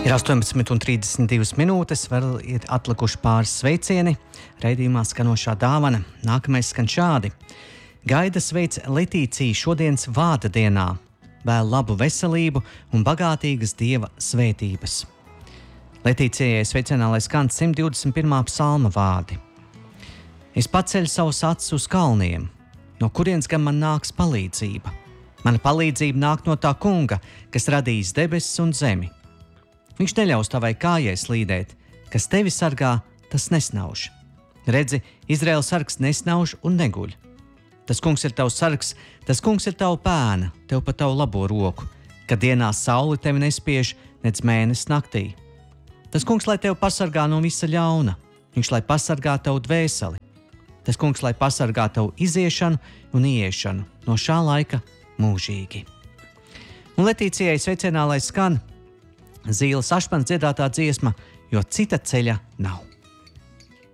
Ir 18,32 minūtes, vēl ir atlikuši pāris sveicieni. Raidījumā skanošā dāvana. Nākamais skan šādi. Gaida sveic Letīciju šodienas vārda dienā. Vēl labu veselību un bagātīgas Dieva svētības. Letīcijai sveicienā lai skan 121. psalma vārdi. Es paceļu savus acis uz kalniem. No kurienes gan man nāks palīdzība? Mana palīdzība nāk no tā kunga, kas radījis debesis un zemi. Viņš neļaus tavai kājai slīdēt, kas tevi sargā, tas nesnauž. Redzi, Izraēla sargs nesnauž un neguļ. Tas kungs ir tavs sargs, tas kungs ir tava pēna, tev pa tavu labo roku, kad dienā sauli tevi nespiež, nec mēnesis naktī. Tas kungs, lai tevi pasargā no visa ļauna, viņš, lai pasargā tavu dvēseli. Tas kungs, lai pasargā tavu iziešanu un ieiešanu no šā laika mūžīgi. Un Letīcijai sveicienā lai skan Zīles Ašmanas dziedātā dziesma, jo cita ceļa nav.